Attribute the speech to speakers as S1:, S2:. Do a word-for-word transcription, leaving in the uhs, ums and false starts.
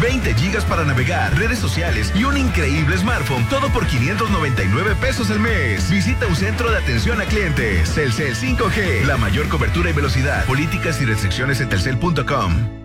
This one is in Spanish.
S1: veinte gigas para navegar, redes sociales y un increíble smartphone. Todo por quinientos noventa y nueve pesos al mes. Visita un centro de atención a clientes. Telcel cinco G. La mayor cobertura y velocidad. Políticas y restricciones en telcel punto com.